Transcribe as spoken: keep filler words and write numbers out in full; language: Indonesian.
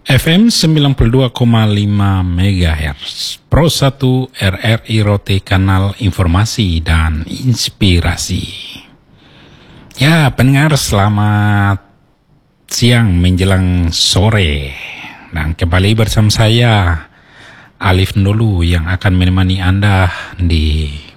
F M sembilan puluh dua koma lima megahertz, Pro satu R R I Rote, kanal informasi dan inspirasi. Ya, pendengar, selamat siang menjelang sore. Dan kembali bersama saya, Alif Ndolu, yang akan menemani Anda di